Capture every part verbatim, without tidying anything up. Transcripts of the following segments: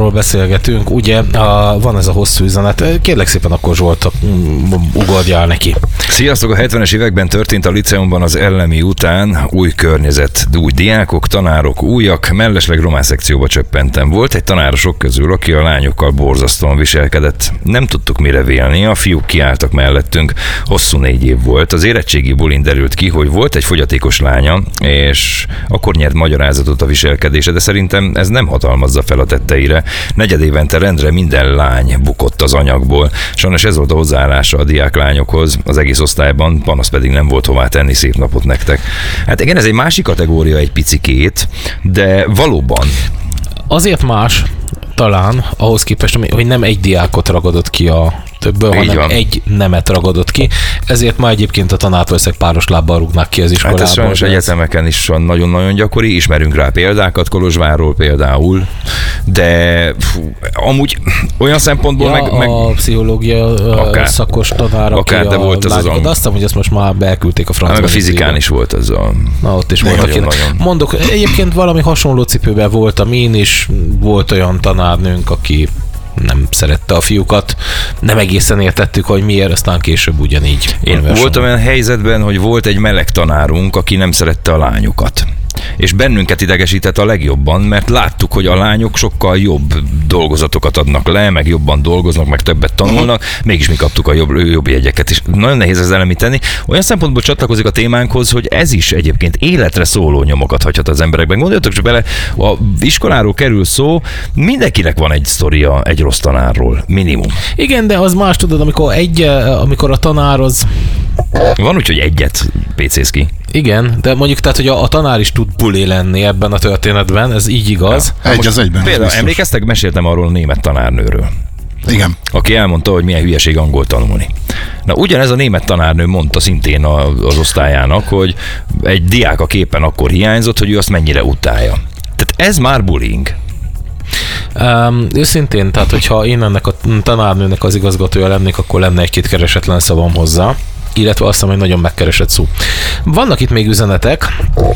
Zsoltról beszélgetünk, ugye a, van ez a hosszú üzenet. Kérlek szépen akkor Zsolt, ugorjál neki. Sziasztok! A hetvenes években történt a liceumban az ellemi után, új környezet, új diákok, tanárok, újak, mellesleg román szekcióba csöppentem. Volt egy tanárosok közül, aki a lányokkal borzasztóan viselkedett. Nem tudtuk mire vélni, a fiúk kiálltak mellettünk, hosszú négy év volt. Az érettségi bulin derült ki, hogy volt egy fogyatékos lánya, és akkor nyert magyarázatot a viselkedése, de szerintem ez nem hatalmazza fel a tetteire. Negyed évente rendre minden lány bukott az anyagból. Sajnos ez volt a hozzáállása a diáklányokhoz, az egész osztályban, panasz pedig nem volt hová tenni. Szép napot nektek. Hát igen, ez egy másik kategória egy picikét, de valóban. Azért más talán ahhoz képest, hogy nem egy diákot ragadott ki a többből, Így hanem van. egy nemet ragadott ki. Ezért ma egyébként a tanát valószínűleg páros lábbal rúgnák ki az iskolából. Hát ez sajnos egyetemeken is nagyon-nagyon gyakori, ismerünk rá példákat, Kolozsvárról például, de fú, amúgy olyan szempontból ja, meg, meg... a pszichológia akár, szakos tanár, akár, de volt az az a... De azt hiszem, hogy ezt most már beelküldték a francia. Meg a fizikán is volt ez a... Na, ott is voltak ilyen. Mondok, egyébként valami hasonló cipőben voltam én is, volt olyan tanárnőnk, aki nem szerette a fiúkat, nem egészen értettük, hogy miért, aztán később ugyanígy. Én voltam olyan helyzetben, hogy volt egy meleg tanárunk, aki nem szerette a lányokat. És bennünket idegesített a legjobban, mert láttuk, hogy a lányok sokkal jobb dolgozatokat adnak le, meg jobban dolgoznak, meg többet tanulnak, mégis mi kaptuk a jobb, jobb jegyeket, és nagyon nehéz ezzel említeni. Olyan szempontból csatlakozik a témánkhoz, hogy ez is egyébként életre szóló nyomokat hagyhat az emberekben. Gondoljatok csak bele, a iskoláról kerül szó, mindenkinek van egy sztoria egy rossz tanárról, minimum. Igen, de az más, tudod, amikor egy, amikor a tanár az... Van úgy, hogy egyet pécéz ki. Igen, de mondjuk tehát, hogy a, a tanár is tud buli lenni ebben a történetben, ez így igaz. Ja, egy az egyben. Például emlékeztek, meséltem arról a német tanárnőről. Igen. Aki elmondta, hogy milyen hülyeség angol tanulni. Na ugyanez a német tanárnő mondta szintén az osztályának, hogy egy diák a képen akkor hiányzott, hogy ő azt mennyire utálja. Tehát ez már bullying. Um, őszintén, tehát hogyha én ennek a tanárnőnek az igazgatója lennék, akkor lenne egy-két keresetlen szavam hozzá, illetve azt hiszem, hogy nagyon megkeresett szó. Vannak itt még üzenetek.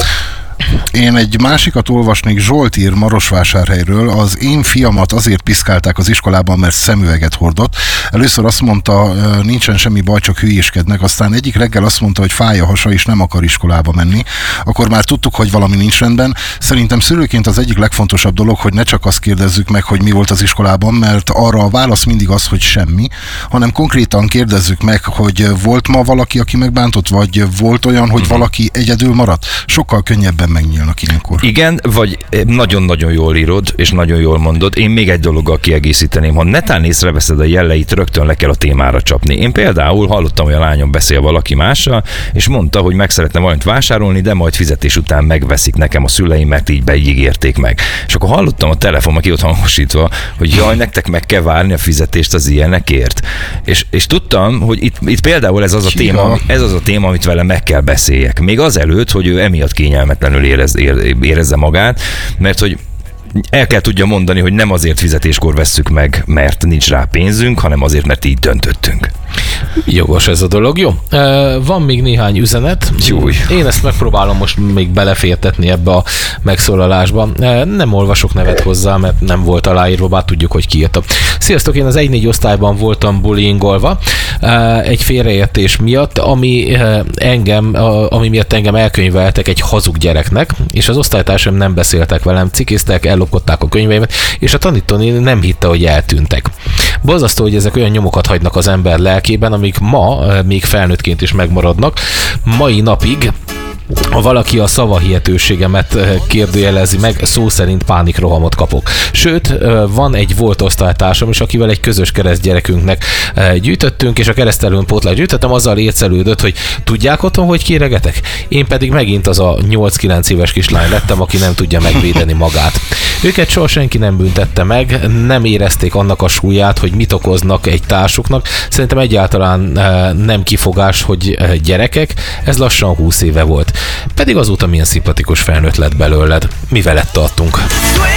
Én egy másikat olvasnék, Zsolt ír Marosvásárhelyről. Az én fiamat azért piszkálták az iskolában, mert szemüveget hordott. Először azt mondta, nincsen semmi baj, csak hülyéskednek. Aztán egyik reggel azt mondta, hogy fáj a hasa, és nem akar iskolába menni. Akkor már tudtuk, hogy valami nincs rendben. Szerintem szülőként az egyik legfontosabb dolog, hogy ne csak azt kérdezzük meg, hogy mi volt az iskolában, mert arra a válasz mindig az, hogy semmi, hanem konkrétan kérdezzük meg, hogy volt ma valaki, aki megbántott, vagy volt olyan, hogy valaki egyedül maradt. Sokkal könnyebben megnyílnak ilyenkor. Igen, vagy nagyon-nagyon jól írod, és nagyon jól mondod. Én még egy dologgal kiegészíteném, ha netán észreveszed a jelleit, rögtön le kell a témára csapni. Én például hallottam, hogy a lányom beszél valaki mással, és mondta, hogy meg szeretne valamit vásárolni, de majd fizetés után megveszik nekem a szüleim, mert így beígérték meg. És akkor hallottam a telefonon ki ott hangosítva, hogy jaj, nektek meg kell várni a fizetést az ilyenekért. És, és tudtam, hogy itt, itt például ez az a téma, ez az a téma, amit vele meg kell beszéljek. Még azelőtt, hogy ő emiatt kényelmetlenül Érez, érezze magát, mert hogy el kell tudja mondani, hogy nem azért fizetéskor vesszük meg, mert nincs rá pénzünk, hanem azért, mert így döntöttünk. Jogos ez a dolog, jó? Van még néhány üzenet. Júj. Én ezt megpróbálom most még belefértetni ebbe a megszólalásba. Nem olvasok nevet hozzá, mert nem volt aláírva, bár tudjuk, hogy ki írta. Sziasztok, én az egy négy osztályban voltam bullyingolva egy félreértés miatt, ami engem, ami miatt engem elkönyveltek egy hazug gyereknek, és az osztálytársaim nem beszéltek velem, cikéztek, ellopkodták a könyveimet, és a tanítóné nem hitte, hogy eltűntek. Borzasztó, hogy ezek olyan nyomokat hagynak az ember lelkében, amik ma még felnőttként is megmaradnak. Mai napig, ha valaki a szavahihetőségemet kérdőjelezi meg, szó szerint pánikrohamot kapok. Sőt, van egy volt osztálytársam is, akivel egy közös keresztgyerekünknek gyűjtöttünk, és a keresztelőn pótlát gyűjtöttem, azzal ércelődött, hogy tudják otthon, hogy kéregetek? Én pedig megint az a nyolc-kilenc éves kislány lettem, aki nem tudja megvédeni magát. Őket soha senki nem büntette meg, nem érezték annak a súlyát, hogy mit okoznak egy társuknak. Szerintem egyáltalán nem kifogás, hogy gyerekek, ez lassan húsz éve volt. Pedig azóta milyen szimpatikus felnőtt lett belőled. Mi veled tartunk.